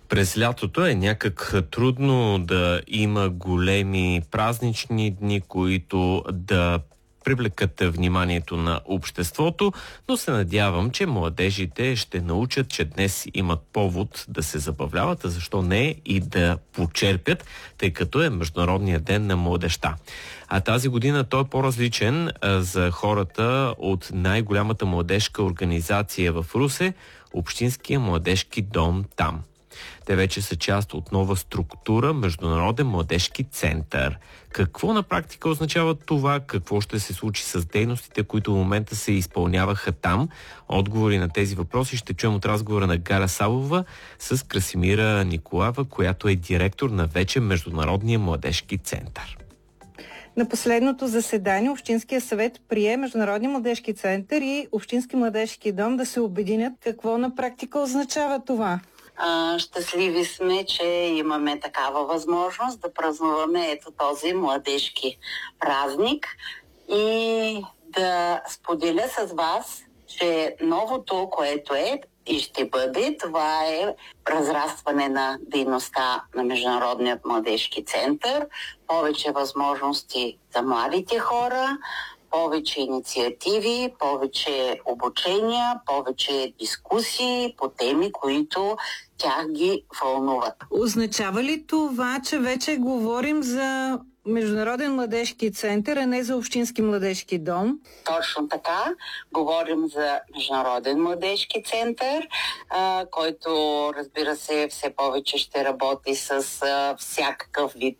През лятото е някак трудно да има големи празнични дни, които да привлекат вниманието на обществото, но се надявам, че младежите ще научат, че днес имат повод да се забавляват, а защо не и да почерпят, тъй като е Международният ден на младежта. А тази година той е по-различен за хората от най-голямата младежка организация в Русе, Общинския младежки дом там. Те вече са част от нова структура Международен младежки център. Какво на практика означава това? Какво ще се случи с дейностите, които в момента се изпълняваха там? Отговори на тези въпроси ще чуем от разговора на Галя Савова с Красимира Николаева, която е директор на вече Международния младежки център. На последното заседание Общинския съвет прие Международния младежки център и Общински младежки дом да се обединят. Какво на практика означава това? Щастливи сме, че имаме такава възможност да празнуваме ето този младежки празник и да споделя с вас, че новото, което е и ще бъде, това е разрастване на дейността на Международният младежки център, повече възможности за младите хора, повече инициативи, повече обучения, повече дискусии по теми, които тях ги вълнуват. Означава ли това, че вече говорим за Международен младежки център, а не за Общински младежки дом? Точно така. Говорим за Международен младежки център, който, разбира се, все повече ще работи с всякакъв вид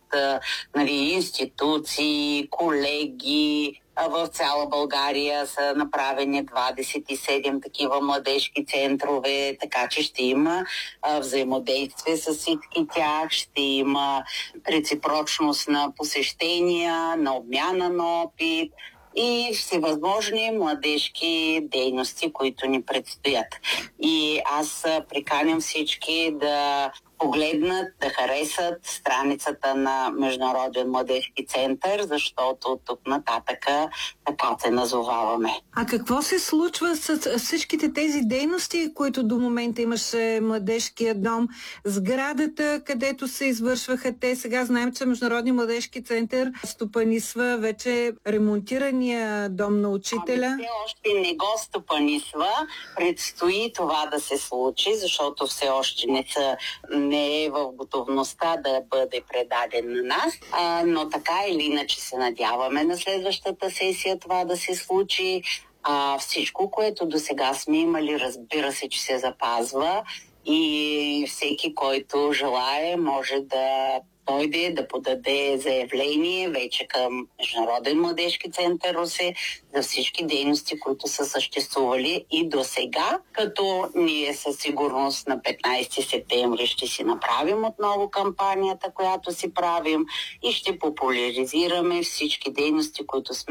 институции, колеги. В цяла България са направени 27 такива младежки центрове, така че ще има взаимодействие с всички тях, ще има реципрочност на посещения, на обмяна на опит и всевъзможни младежки дейности, които ни предстоят. И аз приканям всички да погледнат, да харесат страницата на Международен младежки център, защото тук нататъка така се назоваваме. А какво се случва с всичките тези дейности, които до момента имаше младежкия дом, сградата, където се извършваха те? Сега знаем, че Международния младежки център стопанисва вече ремонтирания дом на учителя. Все още не го стопанисва. Предстои това да се случи, защото все още не е в готовността да бъде предаден на нас, но така или иначе се надяваме на следващата сесия това да се случи. Всичко, което до сега сме имали, разбира се, че се запазва и всеки, който желае, може да дойде да подаде заявление вече към Международен младежки център Русе за всички дейности, които са съществували и до сега, като ние със сигурност на 15 септември ще си направим отново кампанията, която си правим и ще популяризираме всички дейности, които сме